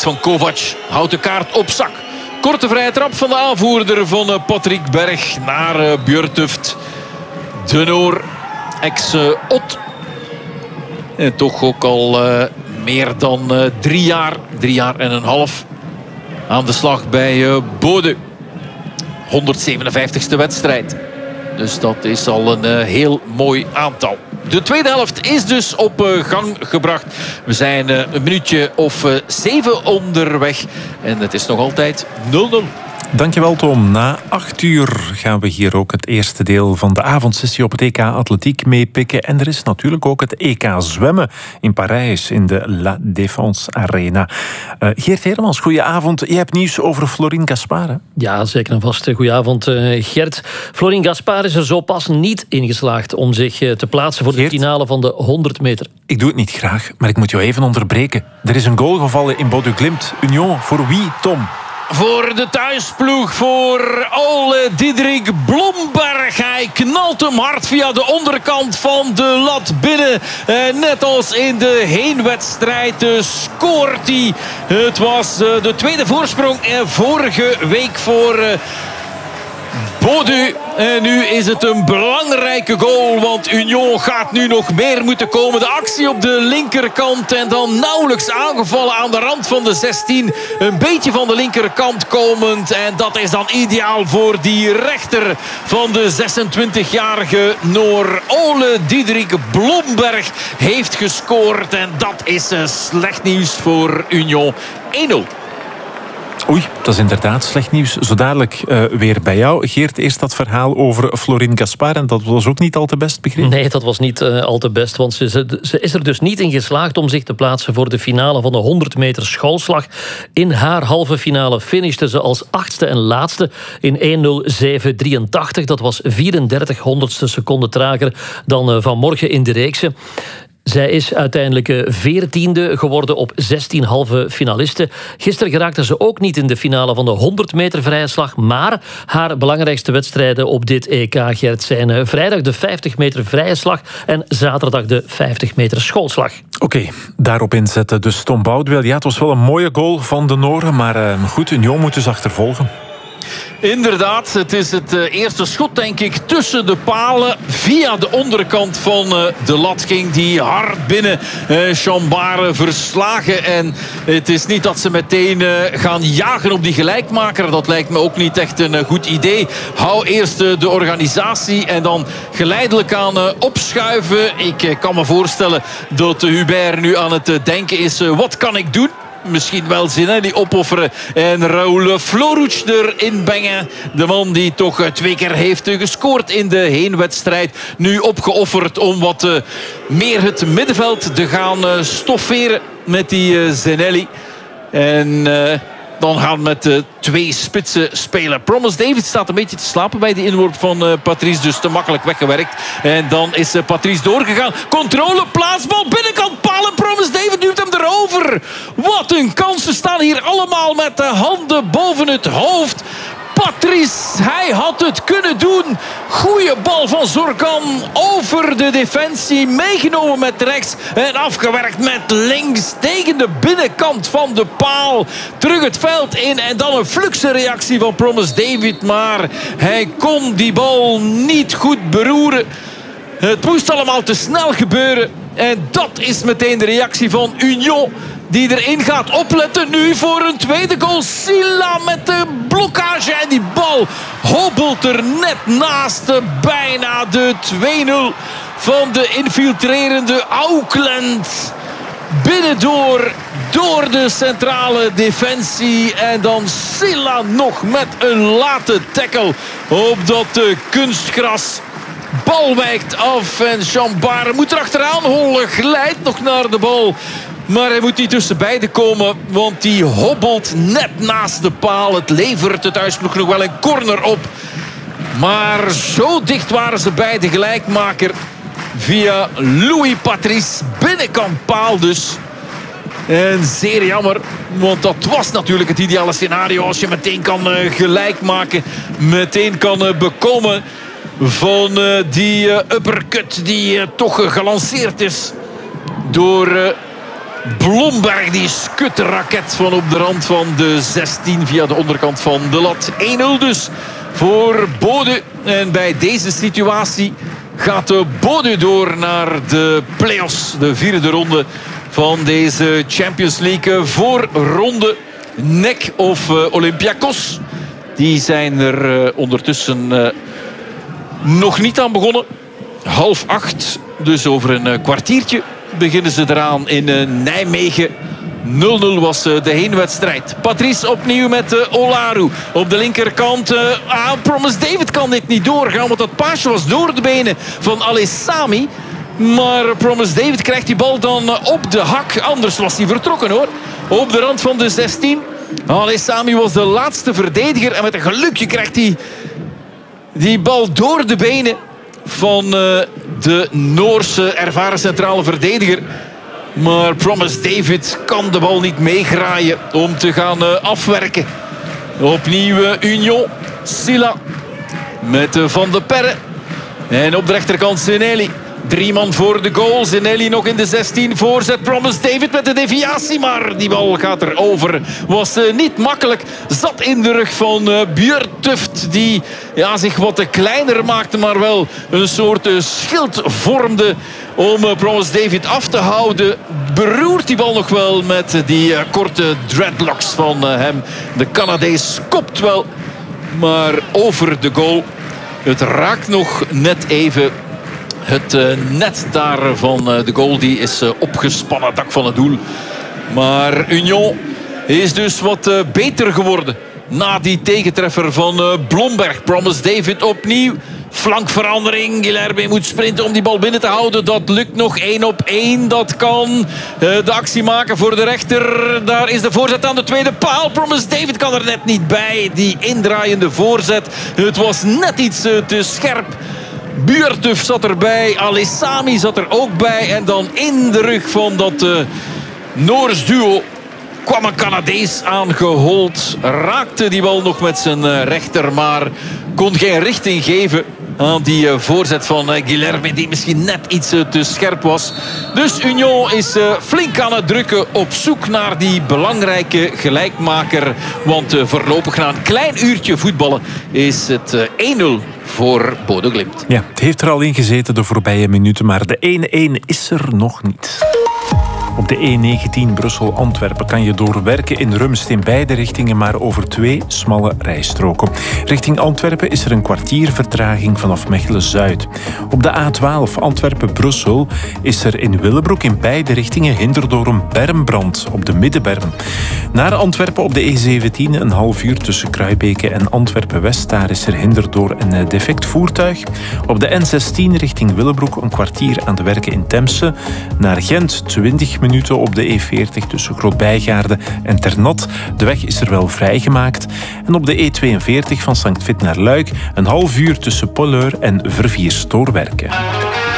van Kovac houdt de kaart op zak. Korte vrije trap van de aanvoerder van Patrick Berg naar Björtuft. De Noor, ex-Ot. En toch ook al meer dan 3 jaar en een half aan de slag bij Bode. 157ste wedstrijd. Dus dat is al een heel mooi aantal. De tweede helft is dus op gang gebracht. We zijn een minuutje of 7 onderweg. En het is nog altijd 0-0. Dankjewel Tom. Na 8 uur gaan we hier ook het eerste deel van de avondsessie op het EK Atletiek meepikken. En er is natuurlijk ook het EK zwemmen in Parijs in de La Défense Arena. Geert Hermans, goedenavond. Je hebt nieuws over Florin Gaspar, hè? Ja, zeker en vast. Goedenavond, Gert. Florin Gaspar is er zo pas niet in geslaagd om zich te plaatsen voor de finale van de 100 meter. Ik doe het niet graag, maar ik moet jou even onderbreken. Er is een goal gevallen in Bodø/Glimt. Union, voor wie, Tom? Voor de thuisploeg, voor Ole Diederik Blomberg. Hij knalt hem hard via de onderkant van de lat binnen. Net als in de heenwedstrijd scoort hij. Het was de tweede voorsprong vorige week voor Bodø. En nu is het een belangrijke goal, want Union gaat nu nog meer moeten komen. De actie op de linkerkant en dan nauwelijks aangevallen aan de rand van de 16. Een beetje van de linkerkant komend. En dat is dan ideaal voor die rechter van de 26-jarige Noor. Ole Diederik Blomberg heeft gescoord. En dat is slecht nieuws voor Union. 1-0. Oei, dat is inderdaad slecht nieuws. Zo dadelijk weer bij jou. Geert, eerst dat verhaal over Florin Gaspar. En dat was ook niet al te best, begrepen? Nee, dat was niet al te best. Want ze is er dus niet in geslaagd om zich te plaatsen voor de finale van de 100 meter schoolslag. In haar halve finale finishte ze als 8e en laatste in 1:07:83. Dat was 34 honderdste seconde trager dan vanmorgen in de reekse. Zij is uiteindelijk 14e geworden op 16 halve finalisten. Gisteren geraakte ze ook niet in de finale van de 100 meter vrije slag. Maar haar belangrijkste wedstrijden op dit EK, Gert, zijn vrijdag de 50 meter vrije slag en zaterdag de 50 meter schoolslag. Oké, daarop inzetten. Dus Tom Boudewijn. Ja, het was wel een mooie goal van de Noren. Maar goed, Union moet dus achtervolgen. Inderdaad, het is het eerste schot, denk ik, tussen de palen. Via de onderkant van de lat ging die hard binnen. Chambare verslagen. En het is niet dat ze meteen gaan jagen op die gelijkmaker. Dat lijkt me ook niet echt een goed idee. Hou eerst de organisatie en dan geleidelijk aan opschuiven. Ik kan me voorstellen dat Hubert nu aan het denken is, wat kan ik doen? Misschien wel zin, die opofferen. En Raoul Floruc erin bengen. De man die toch 2 keer heeft gescoord in de heenwedstrijd. Nu opgeofferd om wat meer het middenveld te gaan stofferen met die Zenelli. En dan gaan met 2 spitsen spelen. Promise David staat een beetje te slapen bij de inworp van Patrice. Dus te makkelijk weggewerkt. En dan is Patrice doorgegaan. Controle, plaatsbal, binnenkant palen. Promise David duwt hem erover. Wat een kans. Ze staan hier allemaal met de handen boven het hoofd. Patrice, hij had het kunnen doen. Goeie bal van Zorgan over de defensie. Meegenomen met rechts en afgewerkt met links. Tegen de binnenkant van de paal. Terug het veld in en dan een fluxe reactie van Promise David. Maar hij kon die bal niet goed beroeren. Het moest allemaal te snel gebeuren. En dat is meteen de reactie van Union, die erin gaat. Opletten nu voor een tweede goal. Silla met de blokkage. En die bal hobbelt er net naast. Bijna de 2-0 van de infiltrerende Auckland. Binnendoor, door de centrale defensie. En dan Silla nog met een late tackle op dat kunstgras. Bal wijkt af en Chambare moet erachteraan hollen. Glijdt nog naar de bal. Maar hij moet niet tussen beiden komen, want die hobbelt net naast de paal. Het levert de thuisploeg nog wel een corner op. Maar zo dicht waren ze bij de gelijkmaker. Via Louis Patrice, binnenkant paal dus. En zeer jammer, want dat was natuurlijk het ideale scenario. Als je meteen kan gelijk maken, meteen kan bekomen van die uppercut die toch gelanceerd is door Blomberg die skudt de raket van op de rand van de 16 via de onderkant van de lat. 1-0 dus voor Bodø. En bij deze situatie gaat Bodø door naar de play-offs. De 4e ronde van deze Champions League voorronde. NEC of Olympiakos. Die zijn er ondertussen nog niet aan begonnen. 7:30, dus over een kwartiertje beginnen ze eraan in Nijmegen. 0-0 was de heenwedstrijd. Patrice opnieuw met Olaru. Op de linkerkant. Promise David kan dit niet doorgaan, want dat paasje was door de benen van Alessami. Maar Promise David krijgt die bal dan op de hak. Anders was hij vertrokken hoor. Op de rand van de 16. Alessami was de laatste verdediger. En met een gelukje krijgt hij die bal door de benen van de Noorse ervaren centrale verdediger. Maar Promise David kan de bal niet meegraaien om te gaan afwerken. Opnieuw Union. Silla met Van de Perre. En op de rechterkant Zeneli. 3 man voor de goal. Zeneli nog in de 16. Voorzet Promise David met de deviatie. Maar die bal gaat erover. Was niet makkelijk. Zat in de rug van Bjørtuft. Die zich wat kleiner maakte. Maar wel een soort schild vormde om Promise David af te houden. Beroert die bal nog wel met die korte dreadlocks van hem. De Canadees kopt wel. Maar over de goal. Het raakt nog net even het net daar van de goal. Die is opgespannen, dak van het doel. Maar Union is dus wat beter geworden na die tegentreffer van Blomberg. Promise David opnieuw. Flankverandering. Guilherme moet sprinten om die bal binnen te houden. Dat lukt nog 1-op-1. Dat kan de actie maken voor de rechter. Daar is de voorzet aan de tweede paal. Promise David kan er net niet bij. Die indraaiende voorzet. Het was net iets te scherp. Bjørtuft zat erbij. Alessami zat er ook bij. En dan in de rug van dat Noors duo kwam een Canadees aangehold. Raakte die bal nog met zijn rechter. Maar kon geen richting geven aan die voorzet van Guilherme. Die misschien net iets te scherp was. Dus Union is flink aan het drukken. Op zoek naar die belangrijke gelijkmaker. Want voorlopig na een klein uurtje voetballen is het 1-0 voor Bodø Glimt. Ja, het heeft er al in gezeten de voorbije minuten. Maar de 1-1 is er nog niet. Op de E19 Brussel-Antwerpen kan je doorwerken in Rumst in beide richtingen, maar over 2 smalle rijstroken. Richting Antwerpen is er een kwartier vertraging vanaf Mechelen-Zuid. Op de A12 Antwerpen-Brussel is er in Willebroek in beide richtingen hinder door een bermbrand op de Middenberm. Naar Antwerpen op de E17 een half uur tussen Kruibeke en Antwerpen-West. Daar is er hinder door een defect voertuig. Op de N16 richting Willebroek een kwartier aan de werken in Temse. Naar Gent 20 minuten op de E40 tussen Groot-Bijgaarde en Ternat. De weg is er wel vrijgemaakt. En op de E42 van Sankt Vith naar Luik een half uur tussen Polleur en Verviers doorwerken.